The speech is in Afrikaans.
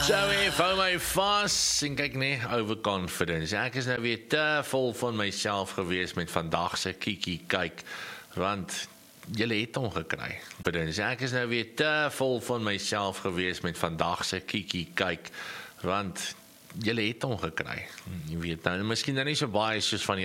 So ek hou my vas en kyk nie, overconfidence. Ek is nou weer te vol van myself gewees met vandag se kiekie kyk, want julle het hom gekry. Ek is nou weer te vol van myself gewees met vandag se kiekie kyk, want julle het hom gekry. Jy weet nou, miskien nou nie so baie soos van die